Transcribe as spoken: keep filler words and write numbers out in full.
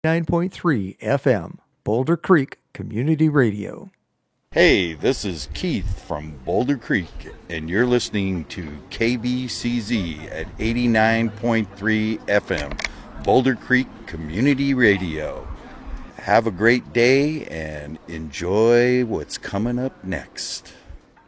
nine point three F M, Boulder Creek Community Radio. Hey, this is Keith from Boulder Creek, and you're listening to K B C Z at eighty-nine point three F M, Boulder Creek Community Radio. Have a great day and enjoy what's coming up next.